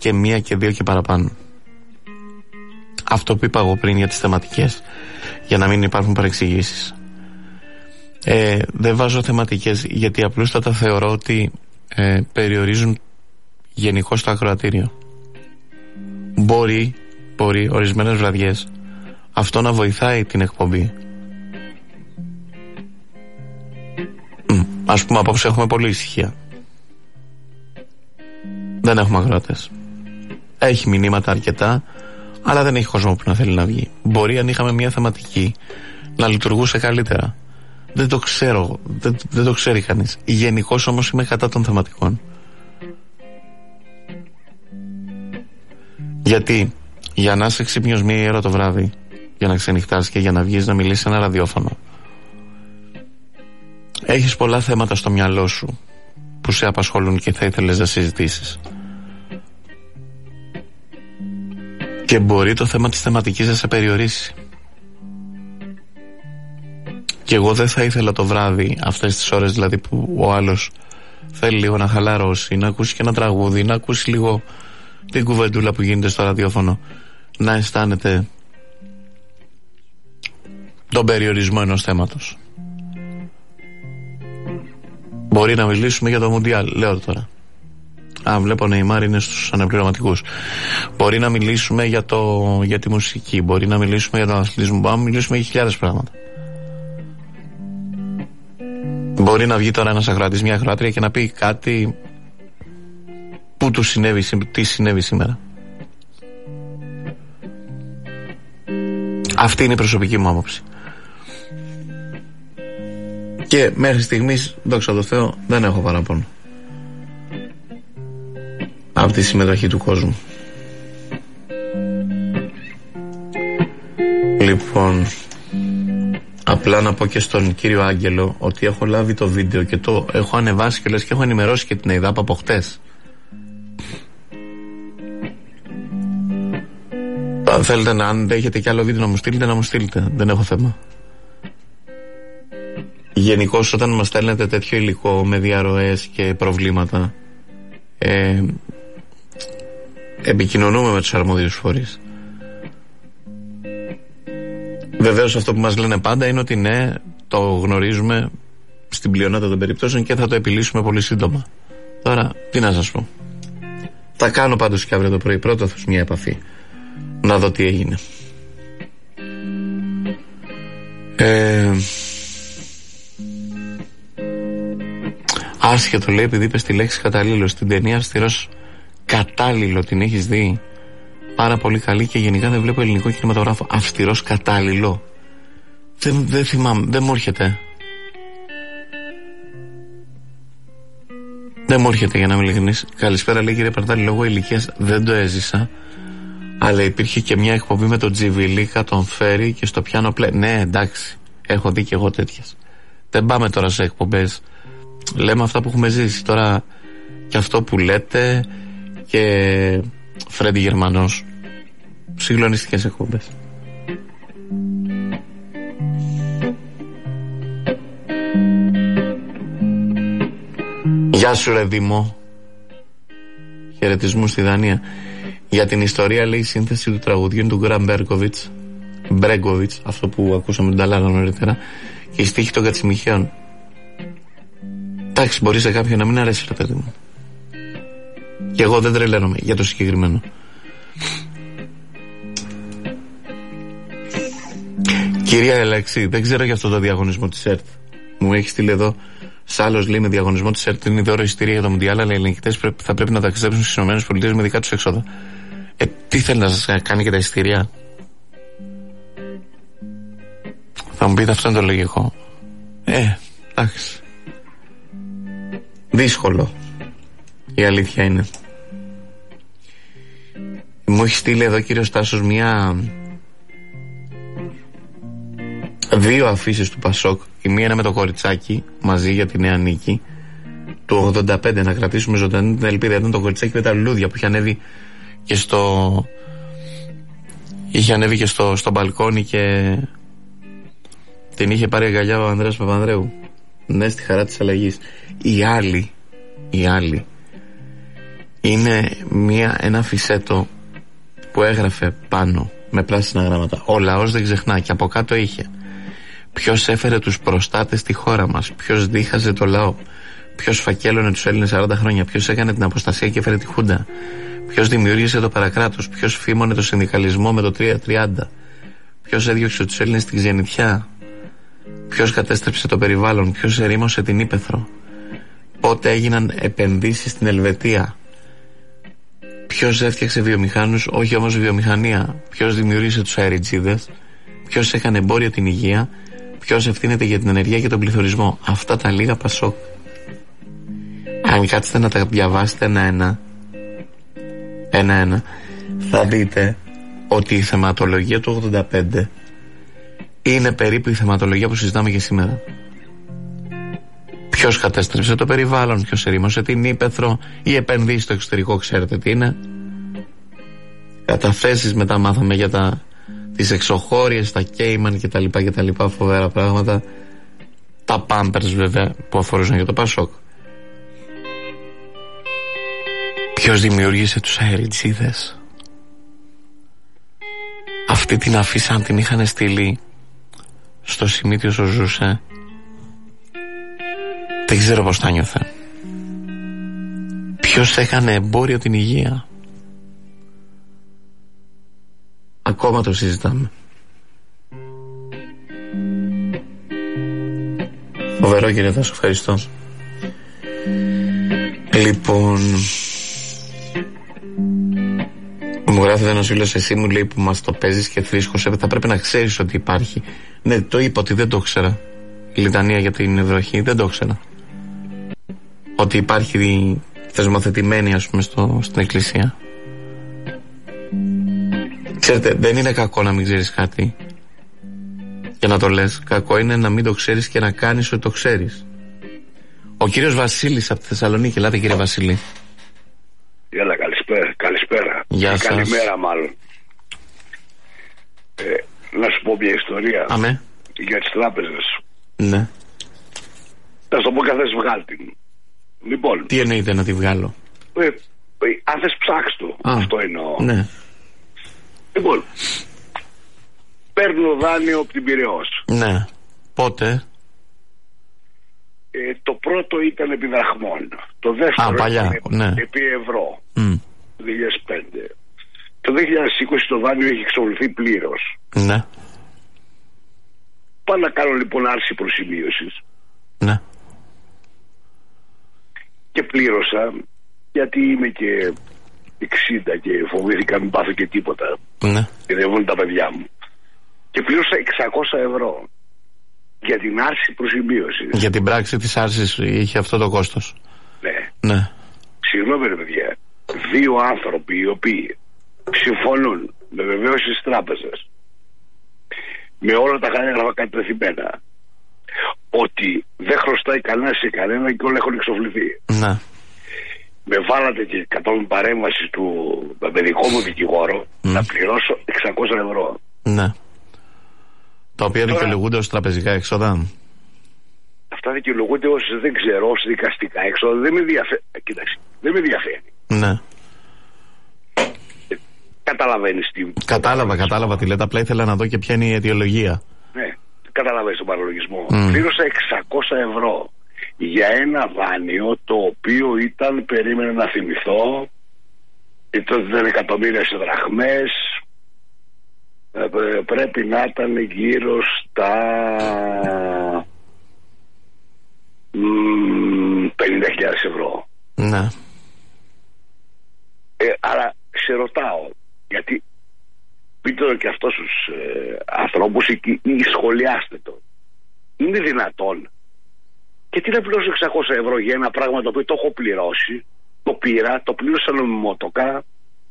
και μία και δύο και παραπάνω. Αυτό που είπα εγώ πριν για τις θεματικές, για να μην υπάρχουν παρεξηγήσεις. Δεν βάζω θεματικές γιατί απλούστατα θεωρώ ότι περιορίζουν γενικώς το ακροατήριο. Μπορεί ορισμένες βραδιές αυτό να βοηθάει την εκπομπή. Ας πούμε απόψε έχουμε πολύ ησυχία, δεν έχουμε ακροατές. Έχει μηνύματα αρκετά, αλλά δεν έχει κόσμο που να θέλει να βγει. Μπορεί αν είχαμε μια θεματική να λειτουργούσε καλύτερα. Δεν το ξέρω, δεν το ξέρει κανείς. Γενικώς όμως είμαι κατά των θεματικών. Γιατί για να είσαι ξύπνιος μία ώρα το βράδυ, για να ξενυχτάς και για να βγεις να μιλήσεις σε ένα ραδιόφωνο, έχεις πολλά θέματα στο μυαλό σου που σε απασχολούν και θα ήθελες να συζητήσεις. Και μπορεί το θέμα της θεματικής να σε περιορίσει. Και εγώ δεν θα ήθελα το βράδυ, αυτές τις ώρες δηλαδή που ο άλλος θέλει λίγο να χαλαρώσει, να ακούσει και ένα τραγούδι, να ακούσει λίγο την κουβεντούλα που γίνεται στο ραδιόφωνο, να αισθάνεται τον περιορισμό ενός θέματος. Μπορεί να μιλήσουμε για το Μουντιάλ, λέω τώρα. Βλέπω Νεϊμάρ είναι στους αναπληρωματικούς. Μπορεί να μιλήσουμε για τη μουσική, μπορεί να μιλήσουμε για τον αθλητισμό, μπορεί να μιλήσουμε για χιλιάδες πράγματα. Μπορεί να βγει τώρα ένας ακροατής, μια ακροάτρια και να πει κάτι που του συνέβη, τι συνέβη σήμερα. Αυτή είναι η προσωπική μου άποψη. Και μέχρι στιγμής, δόξα τω Θεώ, δεν έχω παράπονο από τη συμμετοχή του κόσμου. Λοιπόν, απλά να πω και στον κύριο Άγγελο ότι έχω λάβει το βίντεο και το έχω ανεβάσει και λες και έχω ενημερώσει και την ΕΙΔΑΠ από χτες. Αν θέλετε, αν έχετε κι άλλο βίντεο να μου στείλετε, δεν έχω θέμα. Γενικώς όταν μας στέλνετε τέτοιο υλικό με διαρροές και προβλήματα, επικοινωνούμε με τους αρμόδιους φορείς. Βεβαίως αυτό που μας λένε πάντα είναι ότι ναι, το γνωρίζουμε στην πλειονότητα των περιπτώσεων και θα το επιλύσουμε πολύ σύντομα. Τώρα, τι να σας πω. Θα κάνω πάντως και αύριο το πρωί πρώτα μια επαφή, να δω τι έγινε. Άσχετο λέει, επειδή είπες τη λέξη κατάλληλο, στην ταινία Αυστηρός Κατάλληλο την έχεις δει? Πάρα πολύ καλή και γενικά δεν βλέπω ελληνικό κινηματογράφο. Αυστηρός Κατάλληλο. Δεν θυμάμαι, δεν μου έρχεται. Δεν μου έρχεται, για να είμαι ειλικρινής. Καλησπέρα, λέει, κύριε Παρτάλη, λόγω ηλικίας δεν το έζησα. Αλλά υπήρχε και μια εκπομπή με τον Τζιβιλίκα, τον Φέρι και στο πιάνο πλέ. Ναι, εντάξει, έχω δει και εγώ τέτοιες. Δεν πάμε τώρα σε εκπομπές. Λέμε αυτά που έχουμε ζήσει. Τώρα και αυτό που λέτε και Φρέντι Γερμανός, συγκλονιστικές εκπομπές. Γεια σου ρε Δήμο. Χαιρετισμού στη Δανία. Για την ιστορία, λέει, η σύνθεση του τραγουδιού του Γκραν Μπρέγκοβιτς, αυτό που ακούσαμε τον Ταλάρα νωρίτερα, και η στίχη των Κατσιμιχαίων. Εντάξει, μπορεί σε κάποιον να μην αρέσει, ρε παιδί μου. Και εγώ δεν τρελαίνομαι για το συγκεκριμένο. Κυρία Ελέξη, δεν ξέρω για αυτό το διαγωνισμό της ΕΡΤ. Μου έχει στείλει εδώ Σάλλος, λέει, με διαγωνισμό της ΕΡΤ είναι δώρο εισιτήρια για το Μουντιάλ, αλλά οι ελεγκτές θα πρέπει να ταξιδέψουν στις ΗΠΑ με δικά τους έξοδα. Τι θέλει να σας κάνει και τα εισιτήρια? Θα μου πείτε, αυτό είναι το λογικό. Εντάξει. Δύσκολο. Η αλήθεια είναι. Μου έχει στείλει εδώ κύριος Τάσος δύο αφήσεις του Πασόκ. Η μία είναι με το κοριτσάκι μαζί για τη Νέα Νίκη του 85, να κρατήσουμε ζωντανή την ελπίδα. Ήταν το κοριτσάκι με τα λουλούδια που είχε ανέβει και στο μπαλκόνι και την είχε πάρει αγκαλιά ο Ανδρέας Παπανδρέου. Ναι, στη χαρά της αλλαγής. Η άλλη είναι ένα φυσέτο που έγραφε πάνω με πράσινα γράμματα: ο λαός δεν ξεχνά. Και από κάτω είχε: ποιος έφερε τους προστάτες στη χώρα μας, ποιος δίχαζε το λαό, ποιος φακέλωνε τους Έλληνες 40 χρόνια, ποιος έκανε την αποστασία και έφερε τη Χούντα, ποιος δημιούργησε το παρακράτος, ποιος φήμωνε το συνδικαλισμό με το 330, ποιος έδιωξε τους Έλληνες στην ξενιτιά, ποιος κατέστρεψε το περιβάλλον, ποιος ερήμωσε την ύπαιθρο, πότε έγιναν επενδύσεις στην Ελβετία, ποιος έφτιαξε βιομηχάνους, όχι όμως βιομηχανία, ποιος δημιούργησε τους αεριτζίδες, ποιος έκανε εμπόριο την υγεία, ποιος ευθύνεται για την ενεργεία και τον πληθωρισμό. Αυτά τα λίγα Πασόκ. Αν κάτσετε να τα διαβάσετε ένα-ένα, θα δείτε ότι η θεματολογία του 85 είναι περίπου η θεματολογία που συζητάμε και σήμερα. Ποιος κατέστρεψε το περιβάλλον, ποιος ερήμωσε την ύπαιθρο, οι επενδύσεις στο εξωτερικό ξέρετε τι είναι. Καταθέσεις μετά μάθαμε για τις εξωχώριες, τα Κέιμαν κτλ. Φοβερά πράγματα. Τα πάμπερς βέβαια που αφορούσαν για το Πασόκ. Ποιος δημιούργησε τους αεριτζίδες. Αυτή την αφίσα αν την είχαν στείλει στο Σιμίτι όσο ζούσε, δεν ξέρω πως θα νιώθε. Ποιος έκανε εμπόριο την υγεία. Ακόμα το συζητάμε. Φοβερό κύριε Δάσο, ευχαριστώ. Λοιπόν, μου γράφει ένας φίλος: εσύ μου λέει που μας το παίζεις και θρήσκος, θα πρέπει να ξέρεις ότι υπάρχει. Ναι, το είπα ότι δεν το ήξερα. Η λιτανία για την ευδοχή δεν το ήξερα. Ότι υπάρχει θεσμοθετημένη ας πούμε στην εκκλησία. Ξέρετε, δεν είναι κακό να μην ξέρεις κάτι και να το λες. Κακό είναι να μην το ξέρεις και να κάνεις ότι το ξέρεις. Ο κύριος Βασίλης από τη Θεσσαλονίκη. Ελάτε κύριε Βασίλη. Έλα, καλησπέρα. Γεια σας. Καλημέρα μάλλον. Να σου πω μια ιστορία. Αμέ. Για τις τράπεζες. Ναι. Θα σου το πω καθώς βγάλει την. Λοιπόν. Τι εννοείται να τη βγάλω? Αν θες ψάξ' το. Αυτό εννοώ. Ναι. Λοιπόν. Παίρνω δάνειο από την Πειραιώς. Ναι. Πότε? Το πρώτο ήταν επί δραχμών. Το δεύτερο παλιά, ήταν επί ευρώ. 2005. Το 2020 το δάνειο έχει εξοβληθεί πλήρως. Ναι. Πάω να κάνω λοιπόν άρση προσημείωσης. Ναι. Και πλήρωσα, γιατί είμαι και 60 και φοβήθηκα μην πάθω και τίποτα. Ναι. Και δεν βγουν τα παιδιά μου. Και πλήρωσα 600 ευρώ για την άρση προσημείωσης. Για την πράξη της άρσης είχε αυτό το κόστος. Ναι. Συγγνώμη ρε παιδιά. Δύο άνθρωποι οι οποίοι συμφωνούν με βεβαίωση της τράπεζας, με όλα τα έγγραφα κατευθυμένα, ότι δεν χρωστάει κανένα σε κανένα και όλα έχουν εξοφληθεί. Ναι. Με βάλατε και κατόπιν παρέμβαση του με δικό μου δικηγόρο να πληρώσω 600 ευρώ. Ναι. Τα οποία δικαιολογούνται ως τραπεζικά έξοδα. Αυτά δικαιολογούνται ως δεν ξέρω, ως δικαστικά έξοδα. Δεν με ενδιαφέρει. Κοίταξε, δεν με ενδιαφέρει. Ναι. Καταλαβαίνεις τι. Κατάλαβα τι λέτε. Απλά ήθελα να δω και ποια είναι η αιτιολογία. Ναι, καταλαβαίνεις τον παραλογισμό. Πλήρωσα 600 ευρώ για ένα δάνειο το οποίο ήταν, περίμενε να θυμηθώ, ήταν εκατομμύρια σε δραχμές. Πρέπει να ήταν γύρω στα 50.000 ευρώ. Ναι. Άρα σε ρωτάω, γιατί πείτε το και αυτός τους ανθρώπους ή σχολιάστε το. Είναι δυνατόν? Και τι να πληρώσω 600 ευρώ για ένα πράγμα το οποίο το έχω πληρώσει, το πήρα, το πλήρωσα νομιμότοκα,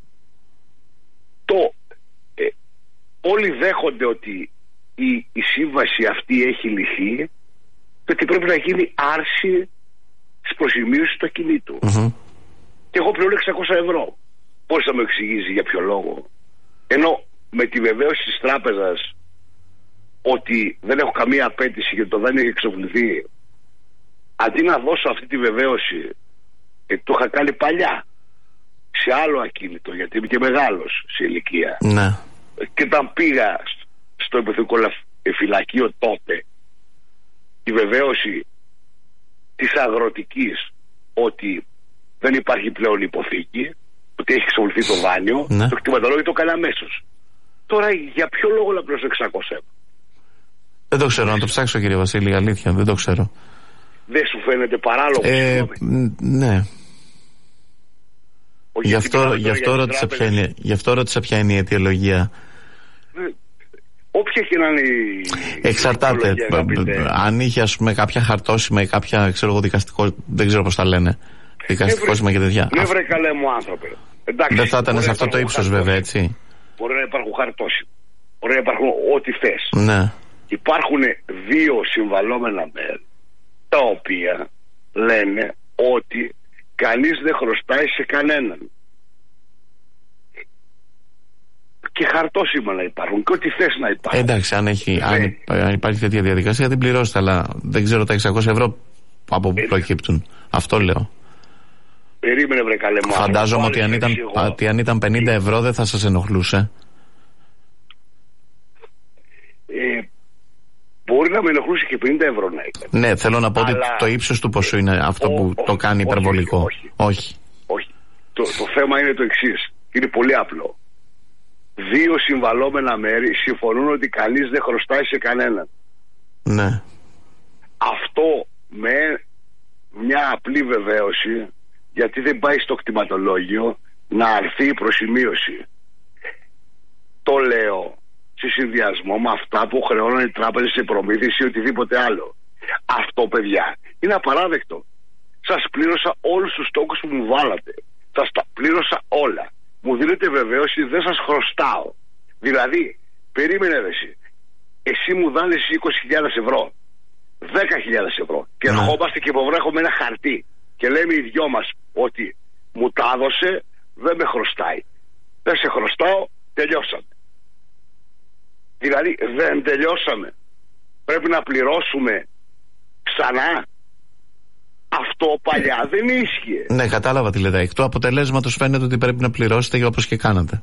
όλοι δέχονται ότι η σύμβαση αυτή έχει λυθεί και ότι πρέπει να γίνει άρση της προσημείωσης του ακινήτου. Και εγώ πληρώνω 600 ευρώ. Πώς θα μου εξηγήσει για ποιο λόγο? Ενώ με τη βεβαίωση της τράπεζας ότι δεν έχω καμία απέτηση και το δάνειο έχει εξοφληθεί, αντί να δώσω αυτή τη βεβαίωση, το είχα κάνει παλιά, σε άλλο ακίνητο, γιατί είμαι και μεγάλος σε ηλικία. Ναι. Και όταν πήγα στο υποθηκοφυλακείο τότε, η βεβαίωση της αγροτικής ότι δεν υπάρχει πλέον υποθήκη, ότι έχει εξοβληθεί το δάνειο, ναι. Το κτηματολόγιο το έκανε αμέσως. Τώρα για ποιο λόγο να πληρώσω 600 ευρώ? Δεν το ξέρω, να το ψάξω κύριε Βασίλη, αλήθεια, δεν το ξέρω. Δεν σου φαίνεται παράλογο? Ναι. Γι' αυτό ρώτησα ποια είναι η αιτιολογία. Όποια και να είναι η... Εξαρτάται. Αν είχε ας πούμε κάποια χαρτόσημα ή κάποια δικαστικό, δεν ξέρω πώς τα λένε, δικαστικό σήμα και τέτοια. Ναι βρε καλέ μου άνθρωπε. Εντάξει, δεν θα ήταν σε αυτό το ύψος βέβαια, έτσι. Μπορεί να υπάρχουν χαρτόσημα, μπορεί να υπάρχουν ό,τι θες. Ναι. Υπάρχουν δύο συμβαλόμενα μέρη τα οποία λένε ότι κανείς δεν χρωστάει σε κανέναν. Και χαρτόσημα να υπάρχουν και ό,τι θες να υπάρχουν. Εντάξει, αν υπάρχει τέτοια διαδικασία την πληρώσετε, αλλά δεν ξέρω τα 600 ευρώ από πού προκύπτουν. Αυτό λέω. Περίμενε βρε καλέ μου. Φαντάζομαι ότι αν ήταν 50 ευρώ δεν θα σας ενοχλούσε. Μπορεί να με ενοχλούσε και 50 ευρώ να ήταν. Ναι, θέλω να πω ότι το ύψος του ποσού είναι αυτό που το κάνει υπερβολικό. Όχι. Το θέμα είναι το εξής. Είναι πολύ απλό. Δύο συμβαλόμενα μέρη συμφωνούν ότι κανείς δεν χρωστάει σε κανέναν. Ναι. Αυτό με μια απλή βεβαίωση, γιατί δεν πάει στο κτηματολόγιο να αρθεί η προσημείωση. Το λέω σε συνδυασμό με αυτά που χρεώνουν οι τράπεζες σε προμήθειες ή οτιδήποτε άλλο. Αυτό, παιδιά, είναι απαράδεκτο. Σας πλήρωσα όλους τους τόκους που μου βάλατε. Σας τα πλήρωσα όλα. Μου δίνετε βεβαίωση, δεν σας χρωστάω. Δηλαδή, περίμενε εσύ μου δάνεις 20.000 ευρώ, 10.000 ευρώ και ερχόμαστε και υποβρέχουμε ένα χαρτί και λέμε οι δυο μας ότι μου τα έδωσε, δεν με χρωστάει. Δεν σε χρωστάω, τελειώσαμε. Δηλαδή δεν τελειώσαμε. Πρέπει να πληρώσουμε ξανά. Αυτό παλιά δεν ίσχυε. Ναι, κατάλαβα τι λέτε. Εκ του αποτελέσματος φαίνεται ότι πρέπει να πληρώσετε όπως και κάνατε.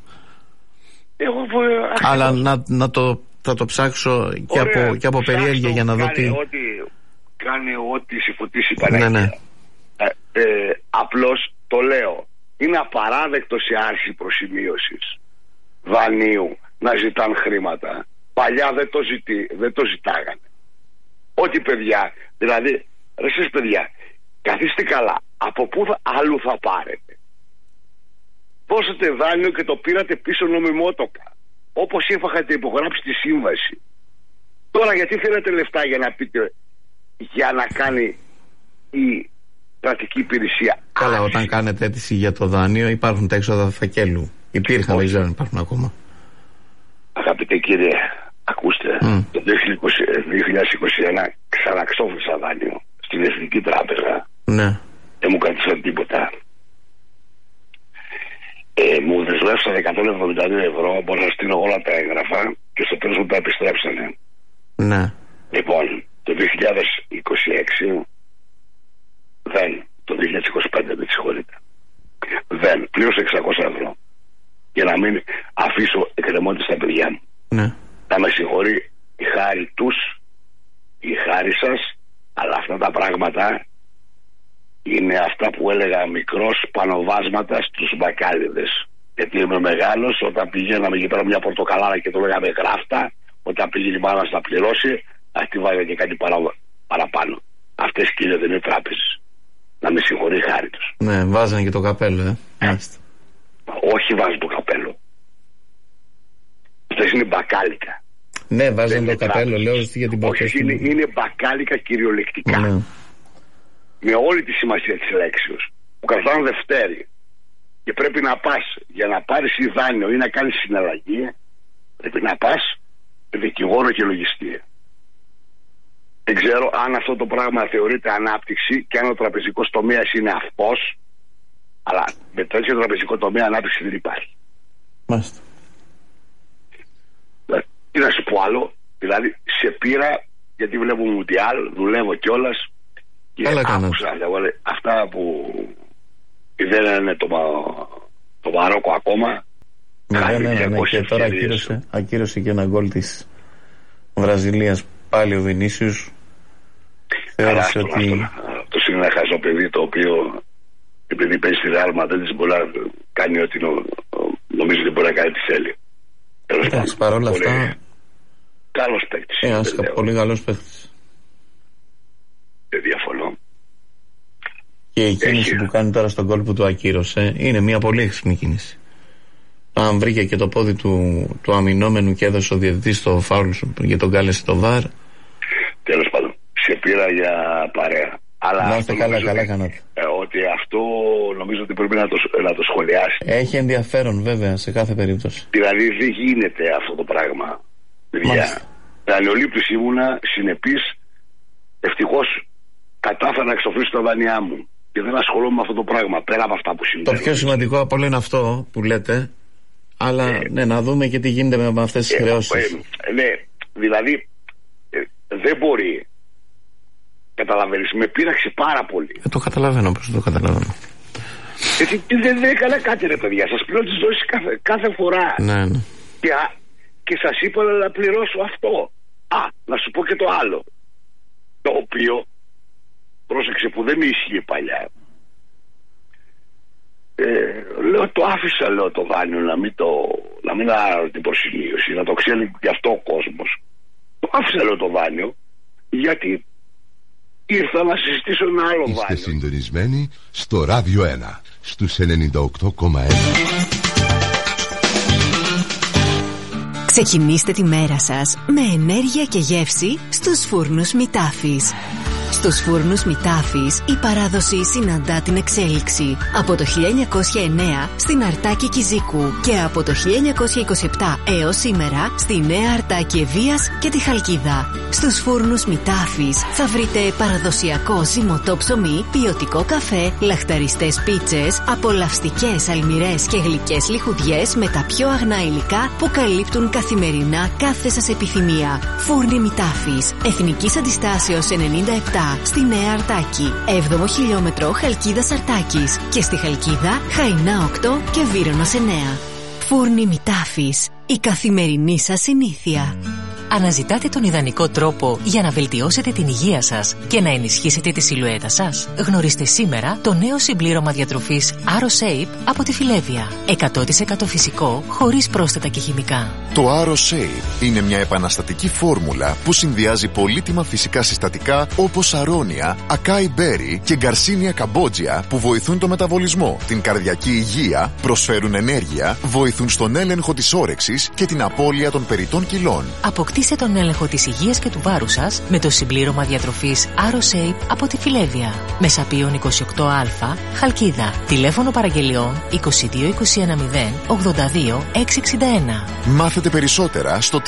Αλλά θα το ψάξω και από περιέργεια για να δω τι... Κάνει ό,τι συμφωτίσει η Παναγία. Ναι. Απλώς το λέω. Είναι απαράδεκτο σε άρση προσημείωσης δανείου να ζητάν χρήματα. Παλιά δεν το ζητάγανε. Ό,τι παιδιά, δηλαδή, εσείς παιδιά, καθίστε καλά. Από πού αλλού θα πάρετε? Δώσατε δάνειο και το πήρατε πίσω νομιμότοπα. Όπως είχατε υπογράψει τη σύμβαση. Τώρα γιατί θέλετε λεφτά για να πείτε, για να κάνει η κρατική υπηρεσία? Καλά, όταν κάνετε αίτηση για το δάνειο υπάρχουν τα έξοδα φακέλου. Υπήρχαν, δεν ξέρω αν υπάρχουν ακόμα. Αγαπητέ κύριε, ακούστε, το 2021 ξαναξόφλησα δάνειο στην Εθνική Τράπεζα. Ναι. Δεν μου κρατήσαν τίποτα. Μου δεσμεύσαν 172 ευρώ, μπορώ να στείλω όλα τα έγγραφα και στο τέλος μου τα επιστρέψανε. Ναι. Λοιπόν, το 2026 το 2025 δεν συγχωρείτε, δεν πλήρωσα 600 ευρώ για να μην αφήσω εκκρεμότητες στα παιδιά μου. Ναι. Να με συγχωρεί η χάρη τους, η χάρη σας, αλλά αυτά τα πράγματα είναι αυτά που έλεγα μικρός, πανοβάσματα στους μπακάλιδες. Γιατί είμαι μεγάλος, όταν πηγαίναμε εκεί πέρα μια πορτοκαλάρα και το λέγαμε γράφτα, όταν πήγε η μάνα να πληρώσει, αυτή βάλε και κάτι παραπάνω. Αυτές, κύριε, δεν είναι τράπεζες. Να με συγχωρεί η χάρη τους. Ναι, βάζανε και το καπέλο, Όχι βάζουν το καπέλο. Αυτές είναι μπακάλικα. Ναι, βάζανε το καπέλο, λέω για την πορτοκαλάρα. Όχι, είναι μπακάλικα κυριολεκτικά. Ναι. Με όλη τη σημασία της λέξεως, που κρατάνε Δευτέρη. Και πρέπει να πας, για να πάρεις δάνειο ή να κάνεις συναλλαγή, πρέπει να πας δικηγόρο και λογιστή. Δεν ξέρω αν αυτό το πράγμα θεωρείται ανάπτυξη και αν ο τραπεζικός τομέας είναι αυτός, αλλά με τέτοιο τραπεζικό τομέα ανάπτυξη δεν υπάρχει. Μάλιστα. Τι να σου πω άλλο, δηλαδή σε πήρα, γιατί βλέπω Μουντιάλ, δουλεύω κιόλας. Και άκουσα αυτά που δεν είναι Το Μαρόκο ακόμα. Ναι, και τώρα ακύρωσε και ένα γκολ της Βραζιλίας. Πάλι ο Βινίσιους θεώρησε ότι... Αυτό είναι ένα χαζό παιδί το οποίο, επειδή παίζει στη Ρεάλ Μαδρίτης, μπορεί να κάνει ό,τι νομίζω ότι μπορεί να κάνει τι θέλει. Εντάξει, παρόλα αυτά καλός παίκτης. Πολύ καλός παίκτης. Δεν διαφωνώ. Και η κίνηση που κάνει τώρα στον γκολ που του ακύρωσε είναι μια πολύ έξυπνη κίνηση. Αν βρήκε και το πόδι του αμυνόμενου και έδωσε ο διαιτητής το φάουλ και τον κάλεσε το βαρ. Τέλος πάντων, σε πήρα για παρέα. Αλλά να είστε καλά κάνατε. Ότι αυτό νομίζω ότι πρέπει να το σχολιάσει. Έχει ενδιαφέρον βέβαια σε κάθε περίπτωση. Δηλαδή δεν γίνεται αυτό το πράγμα. Παιδιά, δανειολήπτης ήμουνα, συνεπής. Ευτυχώς κατάφερα να εξοφλήσω τα δάνειά μου. Και δεν ασχολούμαι με αυτό το πράγμα πέρα από αυτά που συμβαίνουν. Το πιο σημαντικό από όλα είναι αυτό που λέτε. Αλλά ναι, να δούμε και τι γίνεται με αυτές τις χρεώσεις. Ναι, δηλαδή δεν μπορεί. Καταλαβαίνεις, με πείραξε πάρα πολύ. Το καταλαβαίνω, πώς το καταλαβαίνω. Γιατί δεν έκανα κάτι ρε παιδιά. Σας πληρώνω τις δόσεις κάθε φορά. Ναι. Και σας είπα να πληρώσω αυτό. Να σου πω και το άλλο. Το οποίο, πρόσεξε που δεν με ισχύει παλιά. Λέω το άφησα, λέω το δάνειο να μην άρω την προσημείωση, να το ξέρει γι' αυτό ο κόσμος. Το άφησα, λέω το δάνειο, γιατί ήρθα να συζητήσω ένα άλλο δάνειο. Είστε συντονισμένοι στο Ράδιο 1 στους 98,1. Ξεκινήστε τη μέρα σας με ενέργεια και γεύση στους φούρνους Μητάφης. Στους φούρνους Μητάφης η παράδοση συναντά την εξέλιξη. Από το 1909 στην Αρτάκη Κιζίκου και από το 1927 έως σήμερα στη Νέα Αρτάκη Ευβοίας και τη Χαλκίδα. Στους φούρνους Μητάφης θα βρείτε παραδοσιακό ζυμωτό ψωμί, ποιοτικό καφέ, λαχταριστές πίτσες, απολαυστικές αλμυρές και γλυκές λιχουδιές με τα πιο αγνά υλικά που καλύπτουν καθημερινά κάθε σας επιθυμία. Φούρνοι Μητάφης, Εθνικής Αντιστάσεως 97 στη Νέα Αρτάκη, 7ο χιλιόμετρο Χαλκίδας Αρτάκης και στη Χαλκίδα Χαϊνά 8 και Βύρωνος 9. Φούρνοι Μητάφης, η καθημερινή σας συνήθεια. Αναζητάτε τον ιδανικό τρόπο για να βελτιώσετε την υγεία σας και να ενισχύσετε τη σιλουέτα σας? Γνωρίστε σήμερα το νέο συμπλήρωμα διατροφής AroShape από τη Φιλέβια. 100% φυσικό, χωρίς πρόσθετα και χημικά. Το AroShape είναι μια επαναστατική φόρμουλα που συνδυάζει πολύτιμα φυσικά συστατικά όπως αρώνια, ακάι μπέρι και γκαρσίνια καμπότζια που βοηθούν το μεταβολισμό, την καρδιακή υγεία, προσφέρουν ενέργεια, βοηθούν στον έλεγχο της όρεξης και την απώλεια των περιττών κιλών. Αποκτήστε τον έλεγχο της υγείας και του βάρους σας με το συμπλήρωμα διατροφής AroShape από τη Φιλέβια. Μεσαπίων 28α, Χαλκίδα. Τηλέφωνο παραγγελιών 22 210 82 661. Μάθετε περισσότερα στο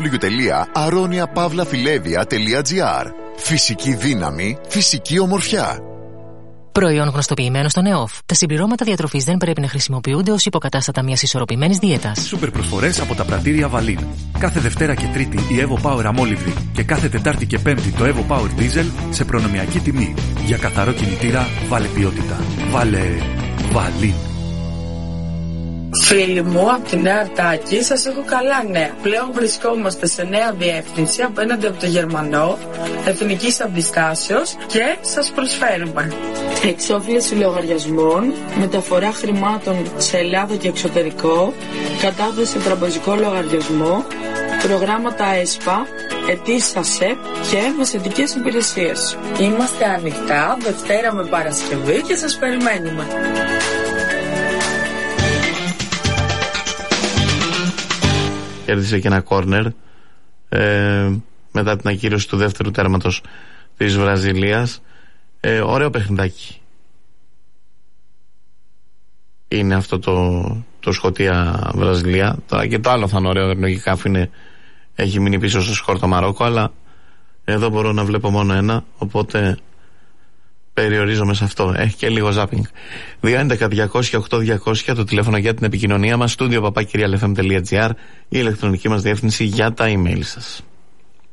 www.aroniapavlafilevia.gr. Φυσική δύναμη, φυσική ομορφιά. Προϊόν γνωστοποιημένο στον ΕΟΦ. Τα συμπληρώματα διατροφής δεν πρέπει να χρησιμοποιούνται ως υποκατάστατα μιας ισορροπημένης δίαιτας. Σούπερ προσφορές από τα πρατήρια Βαλίν. Κάθε Δευτέρα και Τρίτη η Evo Power αμόλυβδη και κάθε Τετάρτη και Πέμπτη το Evo Power Diesel σε προνομιακή τιμή. Για καθαρό κινητήρα, βάλε ποιότητα. Βάλε Βαλίν. Φίλοι μου, από τη Νέα Αρτάκη σας έχω καλά νέα. Πλέον βρισκόμαστε σε νέα διεύθυνση απέναντι από το Γερμανό, Εθνικής Αντιστάσεως και σας προσφέρουμε εξόφληση λογαριασμών, μεταφορά χρημάτων σε Ελλάδα και εξωτερικό, κατάθεση σε τραπεζικό λογαριασμό, προγράμματα ΕΣΠΑ, αιτήσεις ΑΣΕΠ και μεσαιτικές υπηρεσίες. Είμαστε ανοιχτά Δευτέρα με Παρασκευή και σας περιμένουμε. Κέρδισε και ένα κόρνερ μετά την ακύρωση του δεύτερου τέρματος της Βραζιλίας. Ωραίο παιχνιδάκι είναι αυτό το Σκωτία-Βραζιλία. Τώρα και το άλλο θα είναι ωραίο, λογικά, αφού έχει μείνει πίσω στο σκορ το Μαρόκο, αλλά εδώ μπορώ να βλέπω μόνο ένα, οπότε περιορίζομαι σε αυτό. Έχει και λίγο ζάπινγκ. 211-200-8200 το τηλέφωνο για την επικοινωνία μας, studio@papakirialfm.gr, η ηλεκτρονική μας διεύθυνση για τα email σας.